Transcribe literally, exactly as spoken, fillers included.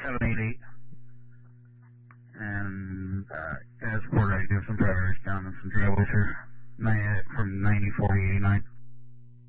seven eight eight. And, uh, as reported, I do have some drivers down and some driveways here.